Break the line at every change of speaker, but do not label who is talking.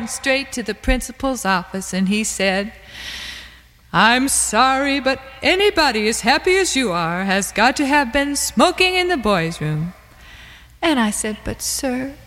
went straight to the principal's office, and he said, "I'm sorry, but anybody as happy as you are has got to have been smoking in the boys' room." And I said, "But, sir,